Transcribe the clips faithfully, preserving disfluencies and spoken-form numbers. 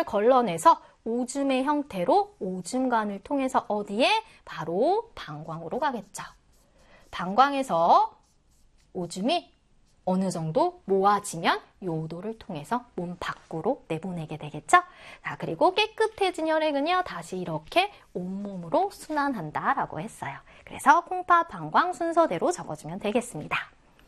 걸러내서 오줌의 형태로 오줌관을 통해서 어디에? 바로 방광으로 가겠죠. 방광에서 오줌이 어느 정도 모아지면 요도를 통해서 몸 밖으로 내보내게 되겠죠. 자, 그리고 깨끗해진 혈액은요, 다시 이렇게 온몸으로 순환한다라고 했어요. 그래서 콩팥 방광 순서대로 적어주면 되겠습니다.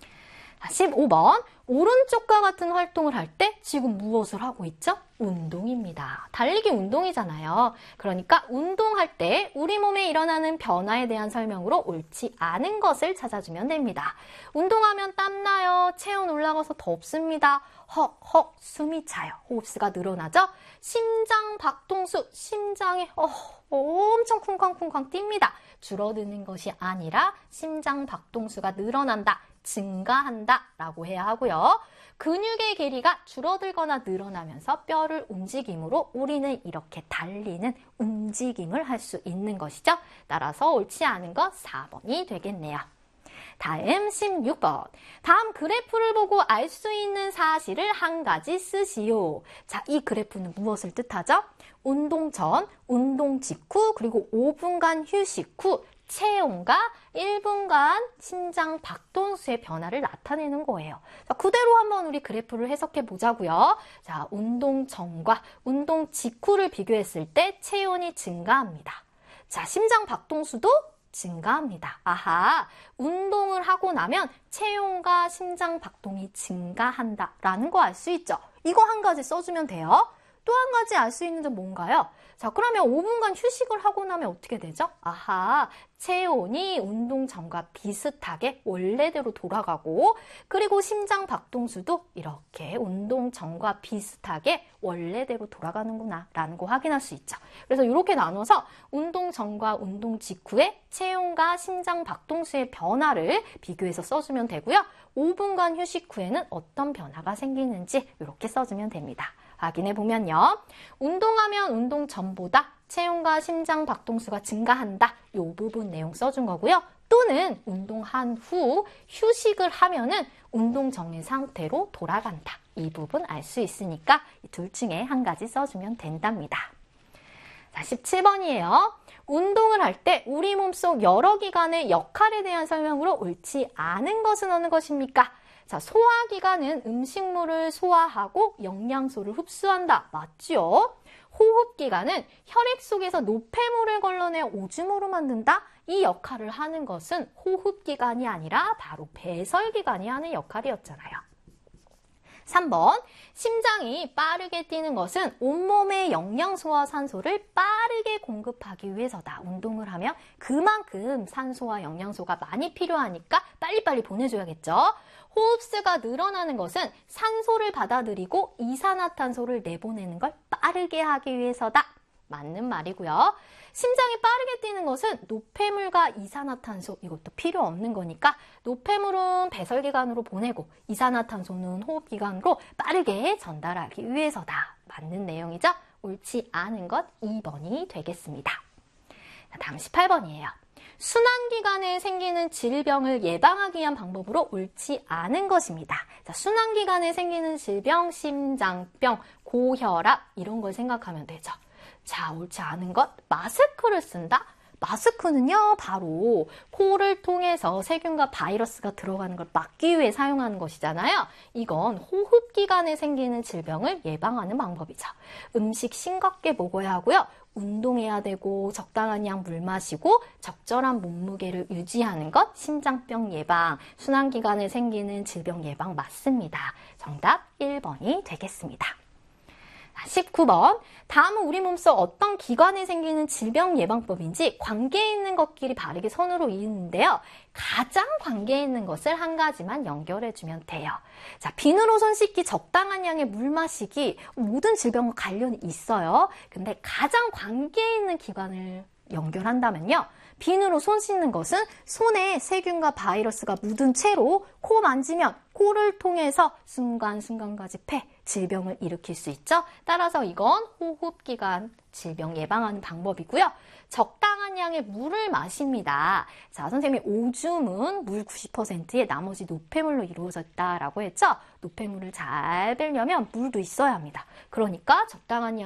십오 번, 오른쪽과 같은 활동을 할 때 지금 무엇을 하고 있죠? 운동입니다. 달리기 운동이잖아요. 그러니까 운동할 때 우리 몸에 일어나는 변화에 대한 설명으로 옳지 않은 것을 찾아주면 됩니다. 운동하면 땀나요. 체온 올라가서 덥습니다. 헉헉 숨이 차요. 호흡수가 늘어나죠. 심장 박동수, 심장이 어, 엄청 쿵쾅쿵쾅 뜁니다. 줄어드는 것이 아니라 심장 박동수가 늘어난다. 증가한다 라고 해야 하고요. 근육의 길이가 줄어들거나 늘어나면서 뼈를 움직임으로 우리는 이렇게 달리는 움직임을 할 수 있는 것이죠. 따라서 옳지 않은 것 사 번이 되겠네요. 다음 십육 번. 다음 그래프를 보고 알 수 있는 사실을 한 가지 쓰시오. 자, 이 그래프는 무엇을 뜻하죠? 운동 전, 운동 직후, 그리고 오 분간 휴식 후 체온과 일 분간 심장 박동수의 변화를 나타내는 거예요. 자, 그대로 한번 우리 그래프를 해석해 보자고요. 자, 운동 전과 운동 직후를 비교했을 때 체온이 증가합니다. 자, 심장 박동수도 증가합니다. 아하, 운동을 하고 나면 체온과 심장 박동이 증가한다라는 거 알 수 있죠. 이거 한 가지 써주면 돼요. 또 한 가지 알 수 있는 점 뭔가요? 자, 그러면 오 분간 휴식을 하고 나면 어떻게 되죠? 아하, 체온이 운동 전과 비슷하게 원래대로 돌아가고, 그리고 심장 박동수도 이렇게 운동 전과 비슷하게 원래대로 돌아가는구나 라는 거 확인할 수 있죠. 그래서 이렇게 나눠서 운동 전과 운동 직후에 체온과 심장 박동수의 변화를 비교해서 써주면 되고요. 오 분간 휴식 후에는 어떤 변화가 생기는지 이렇게 써주면 됩니다. 확인해 보면요. 운동하면 운동 전보다 체온과 심장 박동수가 증가한다. 이 부분 내용 써준 거고요. 또는 운동한 후 휴식을 하면은 운동 전의 상태로 돌아간다. 이 부분 알 수 있으니까 이 둘 중에 한 가지 써주면 된답니다. 자, 십칠 번이에요. 운동을 할 때 우리 몸속 여러 기관의 역할에 대한 설명으로 옳지 않은 것은 어느 것입니까? 자, 소화기관은 음식물을 소화하고 영양소를 흡수한다. 맞죠? 호흡기관은 혈액 속에서 노폐물을 걸러내 오줌으로 만든다. 이 역할을 하는 것은 호흡기관이 아니라 바로 배설기관이 하는 역할이었잖아요. 삼 번, 심장이 빠르게 뛰는 것은 온몸의 영양소와 산소를 빠르게 공급하기 위해서다. 운동을 하면 그만큼 산소와 영양소가 많이 필요하니까 빨리빨리 보내줘야겠죠. 호흡수가 늘어나는 것은 산소를 받아들이고 이산화탄소를 내보내는 걸 빠르게 하기 위해서다. 맞는 말이고요. 심장이 빠르게 뛰는 것은 노폐물과 이산화탄소, 이것도 필요 없는 거니까 노폐물은 배설기관으로 보내고 이산화탄소는 호흡기관으로 빠르게 전달하기 위해서다. 맞는 내용이죠? 옳지 않은 것 이 번이 되겠습니다. 다음 십팔 번이에요. 순환기관에 생기는 질병을 예방하기 위한 방법으로 옳지 않은 것입니다. 자, 순환기관에 생기는 질병, 심장병, 고혈압 이런 걸 생각하면 되죠. 자, 옳지 않은 것, 마스크를 쓴다? 마스크는요, 바로 코를 통해서 세균과 바이러스가 들어가는 걸 막기 위해 사용하는 것이잖아요. 이건 호흡기관에 생기는 질병을 예방하는 방법이죠. 음식 싱겁게 먹어야 하고요. 운동해야 되고 적당한 양 물 마시고 적절한 몸무게를 유지하는 것, 심장병 예방, 순환기관에 생기는 질병 예방 맞습니다. 정답 일 번이 되겠습니다. 십구 번, 다음은 우리 몸속 어떤 기관에 생기는 질병 예방법인지 관계 있는 것끼리 바르게 선으로 이으는데요. 가장 관계 있는 것을 한 가지만 연결해주면 돼요. 자, 비누로 손 씻기, 적당한 양의 물 마시기, 모든 질병과 관련이 있어요. 근데 가장 관계 있는 기관을 연결한다면요. 비누로 손 씻는 것은 손에 세균과 바이러스가 묻은 채로 코 만지면 코를 통해서 순간순간까지 폐, 질병을 일으킬 수 있죠. 따라서 이건 호흡기관 질병 예방하는 방법이고요. 적당한 양의 물을 마십니다. 자, 선생님이 오줌은 물 구십 퍼센트에 나머지 노폐물로 이루어졌다라고 했죠. 노폐물을 잘 빼려면 물도 있어야 합니다. 그러니까 적당한 양